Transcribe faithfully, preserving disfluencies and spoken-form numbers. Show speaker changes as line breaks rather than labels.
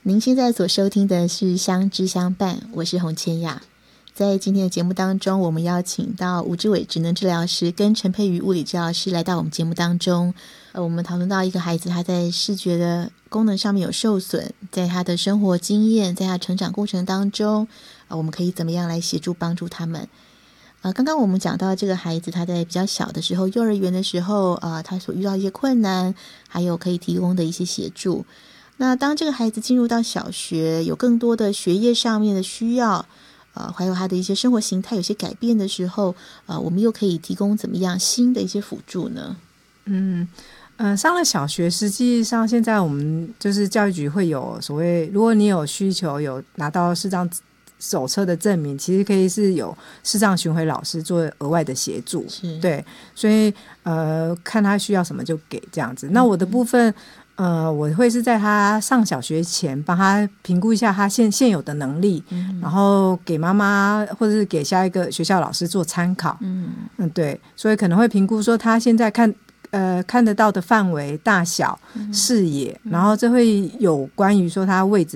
您现在所收听的是相知相伴，我是洪千雅。在今天的节目当中，我们邀请到吴志伟职能治疗师跟陈佩瑜物理治疗师来到我们节目当中。呃，我们讨论到一个孩子他在视觉的功能上面有受损，在他的生活经验，在他成长过程当中，呃，我们可以怎么样来协助帮助他们。呃，刚刚我们讲到这个孩子他在比较小的时候，幼儿园的时候，呃，他所遇到一些困难，还有可以提供的一些协助。那当这个孩子进入到小学，有更多的学业上面的需要，呃，还有他的一些生活形态有些改变的时候，呃，我们又可以提供怎么样新的一些辅助呢？
嗯。嗯、呃，上了小学，实际上现在我们就是教育局会有所谓，如果你有需求，有拿到视障手册的证明，其实可以是有视障巡回老师做额外的协助，对，所以呃，看他需要什么就给这样子。那我的部分，呃，我会是在他上小学前帮他评估一下他现现有的能力，嗯、然后给妈妈或者是给下一个学校老师做参考，嗯嗯，对，所以可能会评估说他现在看。呃，看得到的范围、大小、视野，然后这会有关于说他位置